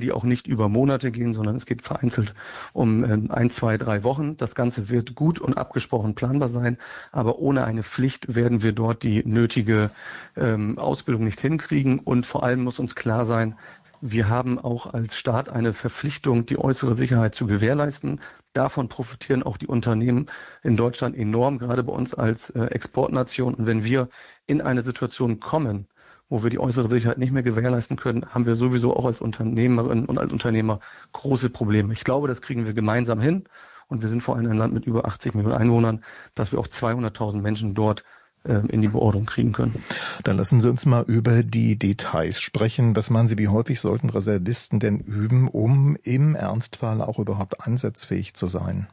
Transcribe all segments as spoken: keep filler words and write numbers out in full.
die auch nicht über Monate gehen, sondern es geht vereinzelt um äh, ein, zwei, drei Wochen. Das Ganze wird gut und abgesprochen planbar sein, aber ohne eine Pflicht werden wir dort die nötige ähm, Ausbildung nicht hinkriegen. Und vor allem muss uns klar sein, wir haben auch als Staat eine Verpflichtung, die äußere Sicherheit zu gewährleisten. Davon profitieren auch die Unternehmen in Deutschland enorm, gerade bei uns als äh, Exportnation. Und wenn wir in eine Situation kommen, wo wir die äußere Sicherheit nicht mehr gewährleisten können, haben wir sowieso auch als Unternehmerinnen und als Unternehmer große Probleme. Ich glaube, das kriegen wir gemeinsam hin. Und wir sind vor allem ein Land mit über achtzig Millionen Einwohnern, dass wir auch zweihunderttausend Menschen dort in die Beordnung kriegen können. Dann lassen Sie uns mal über die Details sprechen. Was meinen Sie, wie häufig sollten Reservisten denn üben, um im Ernstfall auch überhaupt einsatzfähig zu sein?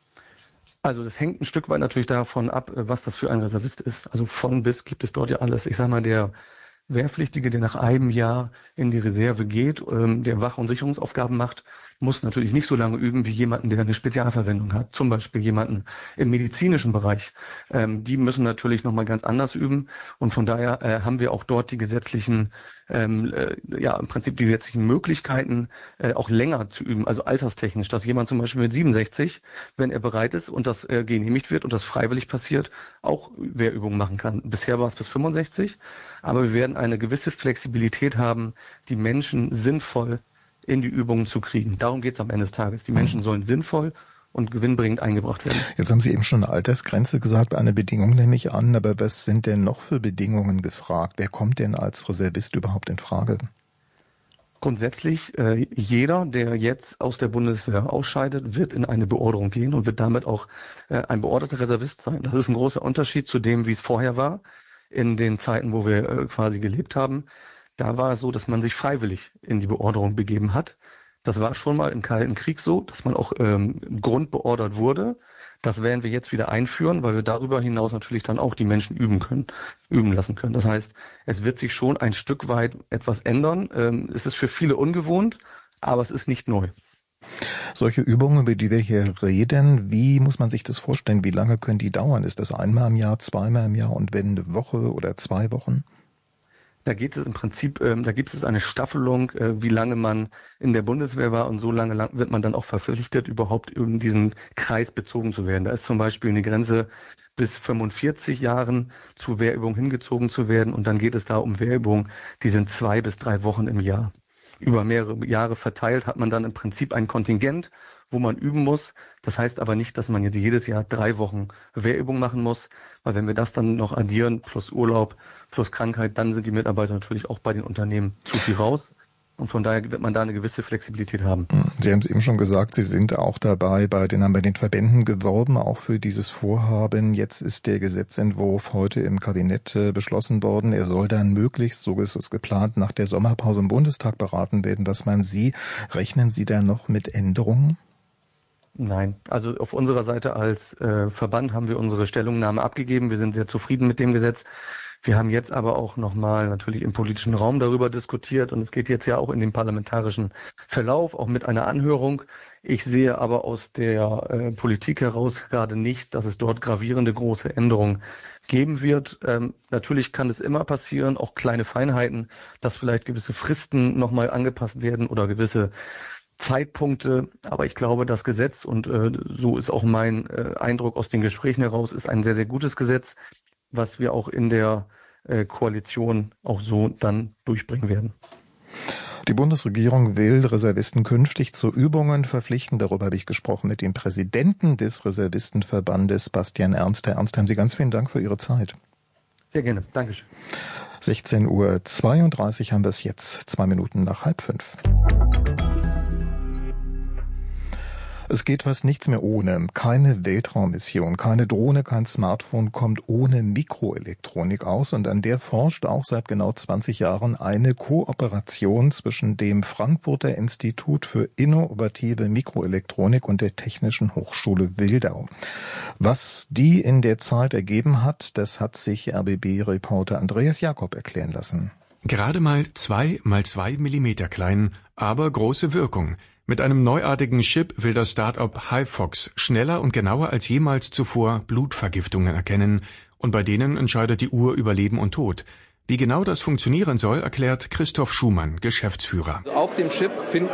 Also das hängt ein Stück weit natürlich davon ab, was das für ein Reservist ist. Also von bis gibt es dort ja alles. Ich sage mal, der Wehrpflichtige, der nach einem Jahr in die Reserve geht, der Wach- und Sicherungsaufgaben macht, muss natürlich nicht so lange üben wie jemanden, der eine Spezialverwendung hat. Zum Beispiel jemanden im medizinischen Bereich. Ähm, die müssen natürlich nochmal ganz anders üben. Und von daher äh, haben wir auch dort die gesetzlichen, ähm, äh, ja im Prinzip die gesetzlichen Möglichkeiten, äh, auch länger zu üben. Also alterstechnisch, dass jemand zum Beispiel mit siebenundsechzig, wenn er bereit ist und das äh, genehmigt wird und das freiwillig passiert, auch Wehrübungen machen kann. Bisher war es bis fünfundsechzig. Aber wir werden eine gewisse Flexibilität haben, die Menschen sinnvoll in die Übungen zu kriegen. Darum geht es am Ende des Tages. Die Menschen sollen sinnvoll und gewinnbringend eingebracht werden. Jetzt haben Sie eben schon eine Altersgrenze gesagt, eine Bedingung nehme ich an, aber was sind denn noch für Bedingungen gefragt? Wer kommt denn als Reservist überhaupt in Frage? Grundsätzlich, äh, jeder, der jetzt aus der Bundeswehr ausscheidet, wird in eine Beorderung gehen und wird damit auch äh, ein beorderter Reservist sein. Das ist ein großer Unterschied zu dem, wie es vorher war, in den Zeiten, wo wir äh, quasi gelebt haben. Da war es so, dass man sich freiwillig in die Beorderung begeben hat. Das war schon mal im Kalten Krieg so, dass man auch ähm, grundbeordert wurde. Das werden wir jetzt wieder einführen, weil wir darüber hinaus natürlich dann auch die Menschen üben können, üben lassen können. Das heißt, es wird sich schon ein Stück weit etwas ändern. Ähm, es ist für viele ungewohnt, aber es ist nicht neu. Solche Übungen, über die wir hier reden, wie muss man sich das vorstellen? Wie lange können die dauern? Ist das einmal im Jahr, zweimal im Jahr und wenn eine Woche oder zwei Wochen? Da geht es im Prinzip, ähm, da gibt es eine Staffelung, äh, wie lange man in der Bundeswehr war und so lange lang wird man dann auch verpflichtet, überhaupt in diesen Kreis bezogen zu werden. Da ist zum Beispiel eine Grenze bis fünfundvierzig Jahren zu Wehrübungen hingezogen zu werden und dann geht es da um Wehrübungen, die sind zwei bis drei Wochen im Jahr. Über mehrere Jahre verteilt hat man dann im Prinzip ein Kontingent, wo man üben muss. Das heißt aber nicht, dass man jetzt jedes Jahr drei Wochen Wehrübung machen muss, weil wenn wir das dann noch addieren, plus Urlaub, plus Krankheit, dann sind die Mitarbeiter natürlich auch bei den Unternehmen zu viel raus. Und von daher wird man da eine gewisse Flexibilität haben. Sie haben es eben schon gesagt, Sie sind auch dabei, bei den, haben bei den Verbänden geworben, auch für dieses Vorhaben. Jetzt ist der Gesetzentwurf heute im Kabinett äh, beschlossen worden. Er soll dann möglichst, so ist es geplant, nach der Sommerpause im Bundestag beraten werden. Was meinen Sie, rechnen Sie da noch mit Änderungen? Nein, also auf unserer Seite als äh, Verband haben wir unsere Stellungnahme abgegeben. Wir sind sehr zufrieden mit dem Gesetz. Wir haben jetzt aber auch nochmal natürlich im politischen Raum darüber diskutiert und es geht jetzt ja auch in den parlamentarischen Verlauf, auch mit einer Anhörung. Ich sehe aber aus der äh, Politik heraus gerade nicht, dass es dort gravierende große Änderungen geben wird. Ähm, natürlich kann es immer passieren, auch kleine Feinheiten, dass vielleicht gewisse Fristen nochmal angepasst werden oder gewisse Zeitpunkte, aber ich glaube, das Gesetz, und äh, so ist auch mein äh, Eindruck aus den Gesprächen heraus, ist ein sehr, sehr gutes Gesetz, was wir auch in der äh, Koalition auch so dann durchbringen werden. Die Bundesregierung will Reservisten künftig zu Übungen verpflichten. Darüber habe ich gesprochen mit dem Präsidenten des Reservistenverbandes, Bastian Ernst. Herr Ernst, haben Sie ganz vielen Dank für Ihre Zeit. Sehr gerne, Dankeschön. sechzehn Uhr zweiunddreißig haben wir es jetzt, zwei Minuten nach halb fünf. Es geht fast nichts mehr ohne. Keine Weltraummission, keine Drohne, kein Smartphone kommt ohne Mikroelektronik aus. Und an der forscht auch seit genau zwanzig Jahren eine Kooperation zwischen dem Frankfurter Institut für innovative Mikroelektronik und der Technischen Hochschule Wildau. Was die in der Zeit ergeben hat, das hat sich R B B-Reporter Andreas Jakob erklären lassen. Gerade mal zwei mal zwei Millimeter klein, aber große Wirkung. Mit einem neuartigen Chip will das Start-up HiFox schneller und genauer als jemals zuvor Blutvergiftungen erkennen. Und bei denen entscheidet die Uhr über Leben und Tod. Wie genau das funktionieren soll, erklärt Christoph Schumann, Geschäftsführer. Auf dem Chip finden